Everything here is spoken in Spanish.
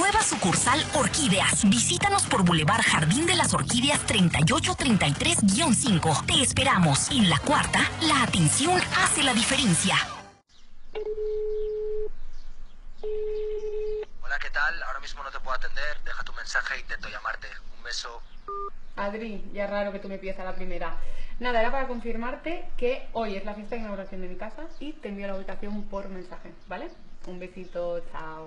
Nueva sucursal Orquídeas. Visítanos por Boulevard Jardín de las Orquídeas 3833-5. Te esperamos. En la cuarta, la atención hace la diferencia. Hola, ¿qué tal? Ahora mismo no te puedo atender. Deja tu mensaje e intento llamarte. Un beso. Adri, ya es raro que tú me pidas a la primera. Nada, era para confirmarte que hoy es la fiesta de inauguración de mi casa y te envío la ubicación por mensaje, ¿vale? Un besito, chao.